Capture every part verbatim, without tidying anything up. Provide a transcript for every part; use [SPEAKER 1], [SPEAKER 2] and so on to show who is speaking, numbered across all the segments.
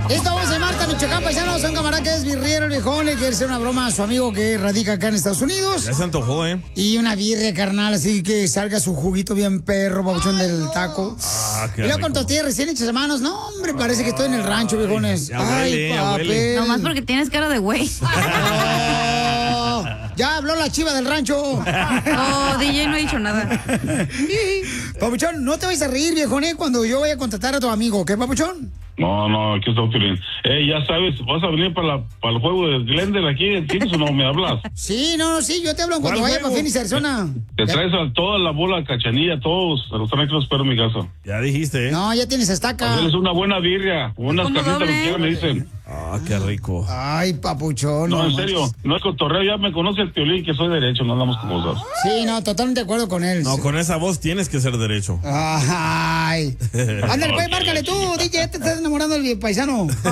[SPEAKER 1] Esto vamos a Marta, Michoacán, paisanos. Un camarada que es birriero, el viejón, le quiere hacer una broma a su amigo que radica acá en Estados Unidos.
[SPEAKER 2] Ya se antojó, ¿eh?
[SPEAKER 1] Y una birria, carnal, así que salga su juguito bien perro, babuchón del taco.
[SPEAKER 2] Ah, qué
[SPEAKER 1] Y luego
[SPEAKER 2] rico.
[SPEAKER 1] con tortillas recién hechas a manos. No, hombre, parece que estoy en el rancho, viejones.
[SPEAKER 2] Ya huele,
[SPEAKER 1] Ay,
[SPEAKER 2] ya huele.
[SPEAKER 1] papel.
[SPEAKER 3] Nomás porque tienes cara de güey.
[SPEAKER 1] Oh, ya habló la chiva del rancho.
[SPEAKER 3] Oh, D J no ha dicho nada.
[SPEAKER 1] Papuchón, no te vayas a reír, viejón, ¿eh? Cuando yo vaya a contratar a tu amigo, ¿qué, Papuchón?
[SPEAKER 4] No, no, aquí está Piolín. Eh, ya sabes, ¿vas a venir para, la, para el juego de Glendale aquí en Phoenix o no me hablas?
[SPEAKER 1] Sí, no, no, sí, yo te hablo cuando
[SPEAKER 2] ¿Cuál
[SPEAKER 1] vaya
[SPEAKER 2] juego?
[SPEAKER 1] para Phoenix, Arizona.
[SPEAKER 4] Te traes a toda la bola Cachanilla, todos, a los tres que los espero en mi casa.
[SPEAKER 2] Ya dijiste, ¿eh?
[SPEAKER 1] No, ya tienes estaca.
[SPEAKER 4] Hacerles una buena birria, unas
[SPEAKER 3] ¿Cómo
[SPEAKER 4] carnitas, lo que
[SPEAKER 3] doble?
[SPEAKER 4] quieran, me dicen.
[SPEAKER 2] Ah, qué rico.
[SPEAKER 1] Ay, Papuchón.
[SPEAKER 4] No, en
[SPEAKER 1] manches.
[SPEAKER 4] serio, no es cotorreo, ya me conoce el Piolín, que soy derecho, no andamos con cosas.
[SPEAKER 1] Sí, no, totalmente de acuerdo con él.
[SPEAKER 2] No, con esa voz tienes que ser derecho.
[SPEAKER 1] Ay. Ándale, pues, márcale tú, D J, te estás enamorando del paisano.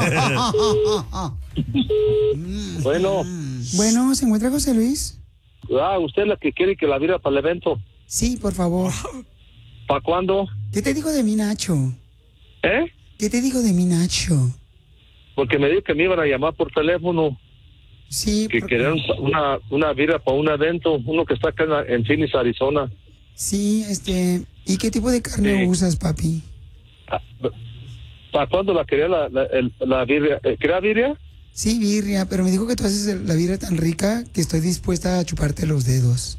[SPEAKER 5] Bueno,
[SPEAKER 1] Bueno, ¿se encuentra José Luis?
[SPEAKER 5] ah, usted es la que quiere que la vira para el evento.
[SPEAKER 1] Sí, por favor.
[SPEAKER 5] ¿Para cuándo?
[SPEAKER 1] ¿Qué te digo de mi Nacho?
[SPEAKER 5] ¿Eh?
[SPEAKER 1] ¿Qué te digo de mi Nacho?
[SPEAKER 5] Porque me dijo que me iban a llamar por teléfono,
[SPEAKER 1] Sí,
[SPEAKER 5] que
[SPEAKER 1] por-
[SPEAKER 5] querían una, una vira para un evento, uno que está acá en, la- en Phoenix, Arizona.
[SPEAKER 1] sí, este... ¿Y qué tipo de carne
[SPEAKER 5] Sí.
[SPEAKER 1] usas, papi?
[SPEAKER 5] ¿Para cuándo la quería la, la, el- la birria? Eh, ¿Quería birria?
[SPEAKER 1] Sí, birria, pero me dijo que tú haces el- la birria tan rica que estoy dispuesta a chuparte los dedos.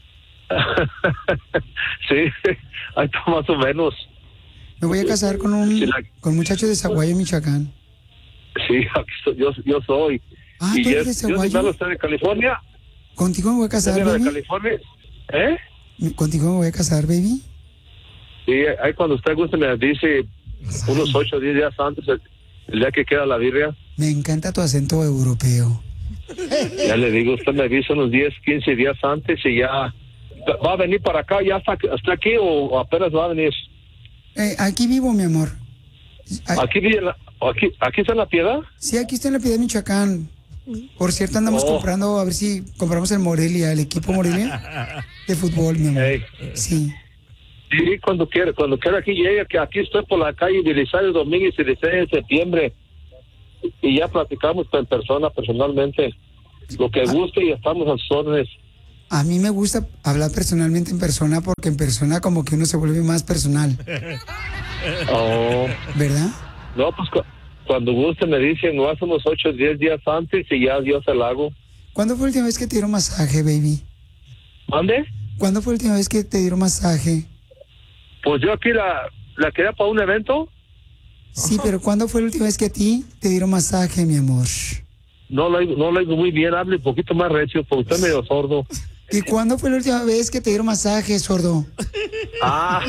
[SPEAKER 5] Sí, ahí está más o menos.
[SPEAKER 1] Me voy a casar con un,
[SPEAKER 5] Sí, la-
[SPEAKER 1] con un muchacho de Zaguayo, Michoacán.
[SPEAKER 5] Sí, aquí soy- yo, yo soy.
[SPEAKER 1] Ah,
[SPEAKER 5] y
[SPEAKER 1] ¿tú eres
[SPEAKER 5] yo,
[SPEAKER 1] de
[SPEAKER 5] yo
[SPEAKER 1] Zaguayo?
[SPEAKER 5] si me usted de California.
[SPEAKER 1] ¿Contigo me voy a
[SPEAKER 5] ¿Usted
[SPEAKER 1] casar,
[SPEAKER 5] viene de
[SPEAKER 1] baby?
[SPEAKER 5] California? ¿Eh?
[SPEAKER 1] ¿Contigo me voy a casar, baby?
[SPEAKER 5] Sí, ahí cuando usted guste me dice unos ocho o diez días antes, el, el día que queda la birria.
[SPEAKER 1] Me encanta tu acento europeo.
[SPEAKER 5] Ya le digo, usted me avisa unos diez, quince días antes y ya... ¿Va a venir para acá? ¿Ya está, está aquí o apenas va a venir?
[SPEAKER 1] Eh, aquí vivo, mi amor. Ay,
[SPEAKER 5] ¿Aquí, vive la- aquí, aquí está en La Piedad?
[SPEAKER 1] sí, aquí está en la Piedad, Michoacán. Por cierto, andamos
[SPEAKER 5] Oh.
[SPEAKER 1] comprando, a ver si compramos el Morelia, el equipo Morelia de fútbol, mi amor.
[SPEAKER 5] Hey.
[SPEAKER 1] Sí.
[SPEAKER 5] Sí, cuando quiera, cuando quiera aquí llegue, que aquí estoy por la calle Belisario Domínguez y dieciséis de septiembre. Y ya platicamos en persona, personalmente. Lo que guste y estamos a sus órdenes.
[SPEAKER 1] A mí me gusta hablar personalmente en persona porque en persona como que uno se vuelve más personal,
[SPEAKER 5] Oh.
[SPEAKER 1] ¿verdad?
[SPEAKER 5] No, pues cu- cuando guste me dicen, no hace unos ocho o diez días antes y ya yo se la hago.
[SPEAKER 1] ¿Cuándo fue la última vez que te dieron masaje, baby?
[SPEAKER 5] ¿Mande?
[SPEAKER 1] ¿Cuándo fue la última vez que te dieron masaje?
[SPEAKER 5] Pues yo aquí la, la quería para un evento.
[SPEAKER 1] Sí, pero ¿cuándo fue la última vez que a ti te dieron masaje, mi amor?
[SPEAKER 5] No lo oigo, no lo oigo muy bien, hable un poquito más recio, porque usted es medio sordo.
[SPEAKER 1] ¿Y cuándo fue la última vez que te dieron masaje, sordo?
[SPEAKER 5] Ah.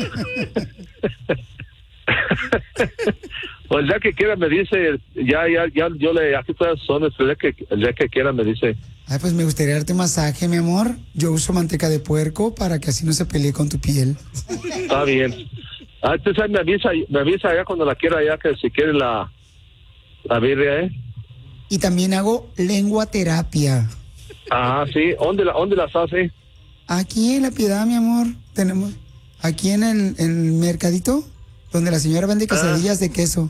[SPEAKER 5] Pues el día que quiera me dice, ya, ya, ya, yo le, aquí todas son, el día que, el día que quiera me dice.
[SPEAKER 1] Ay, pues me gustaría darte masaje, mi amor. Yo uso manteca de puerco para que así no se pelee con tu piel.
[SPEAKER 5] Está bien. Ah, entonces ahí me avisa, me avisa ya cuando la quiera, ya que si quiere la, la birria, ¿eh?
[SPEAKER 1] Y también hago lengua terapia.
[SPEAKER 5] Ah, sí. ¿Dónde, la, dónde las hace?
[SPEAKER 1] Aquí en La Piedad, mi amor, tenemos... Aquí en el, el mercadito, donde la señora vende quesadillas de queso.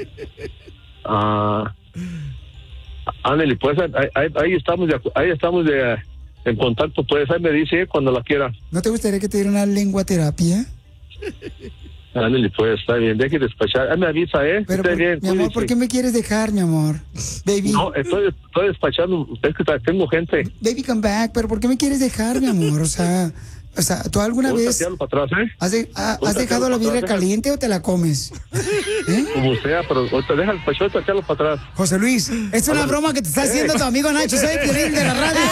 [SPEAKER 5] Ah, ándale, pues ahí, ahí, ahí estamos, de, acu- ahí estamos de, en contacto, pues ahí me dice cuando la quiera.
[SPEAKER 1] ¿No te gustaría que te diera una lengua terapia?
[SPEAKER 5] Ándale, pues está bien, deje de despachar. Ahí me avisa, ¿eh?
[SPEAKER 1] Pero,
[SPEAKER 5] Esté
[SPEAKER 1] por-
[SPEAKER 5] bien,
[SPEAKER 1] mi amor,
[SPEAKER 5] cuídese.
[SPEAKER 1] ¿por qué me quieres dejar, mi amor? Baby,
[SPEAKER 5] No, estoy, estoy despachando, es que tengo gente.
[SPEAKER 1] baby, come back. ¿Pero por qué me quieres dejar, mi amor? O sea, o sea, ¿tú alguna
[SPEAKER 5] ¿Puedo
[SPEAKER 1] vez
[SPEAKER 5] tatearlo para atrás, eh?
[SPEAKER 1] has, de- ha-
[SPEAKER 5] ¿Puedo
[SPEAKER 1] has dejado la
[SPEAKER 5] tatearlo para
[SPEAKER 1] birria
[SPEAKER 5] atrás?
[SPEAKER 1] caliente o te la comes? ¿Eh?
[SPEAKER 5] Como sea, pero ahorita deja el despachar y tatearlo para atrás.
[SPEAKER 1] José Luis, es una broma que te está haciendo tu amigo Nacho. Soy Piolín de la radio.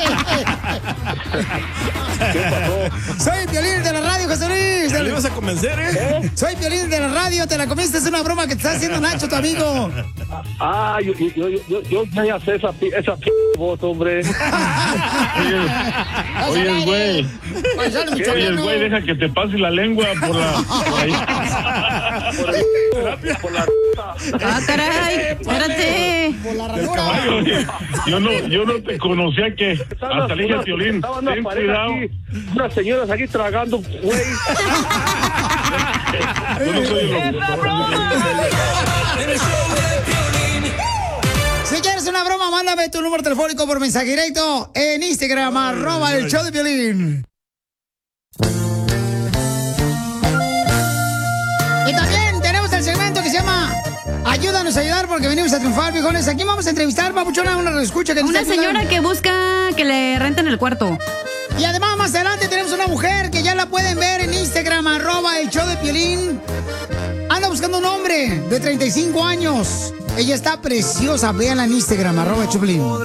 [SPEAKER 5] ¿Qué pasó?
[SPEAKER 1] Soy Piolín de la radio, José Luis.
[SPEAKER 2] ¿Ya le ibas a convencer, eh?
[SPEAKER 1] Soy Piolín de la radio, te la comiste, es una broma que te está haciendo Nacho, tu amigo.
[SPEAKER 5] Ah, yo, yo, yo, yo, yo ya ya sé esa, pi- esa p voz, hombre.
[SPEAKER 4] Oye, güey.
[SPEAKER 1] Paisano
[SPEAKER 4] Oye,
[SPEAKER 1] michoacano.
[SPEAKER 4] güey, deja que te pase la lengua por la... Por ahí.
[SPEAKER 5] Por, el, por la...
[SPEAKER 3] Ah, caray, espérate.
[SPEAKER 1] Por la
[SPEAKER 4] Caballo,
[SPEAKER 1] ranura.
[SPEAKER 4] oye, yo no, yo no te conocía que hasta le dije a Piolín,
[SPEAKER 5] Estaba una
[SPEAKER 4] ten
[SPEAKER 5] pareja
[SPEAKER 4] cuidado.
[SPEAKER 5] aquí, unas señoras aquí tragando, güey.
[SPEAKER 4] Yo no soy el locutor.
[SPEAKER 6] El show de Piolín.
[SPEAKER 1] mándame tu número telefónico por mensaje directo en Instagram, ay, arroba ay. el show de Piolín. Y también tenemos el segmento que se llama Ayúdanos a ayudar porque venimos a triunfar, viejones. Aquí vamos a entrevistar, papuchona, una escucha que
[SPEAKER 3] Una señora que busca que le renten el cuarto.
[SPEAKER 1] Y además más adelante tenemos una mujer que ya la pueden ver en Instagram, arroba el show de Piolín. Anda buscando un hombre de treinta y cinco años. Ella está preciosa, véanla en Instagram, arroba el show de Piolín.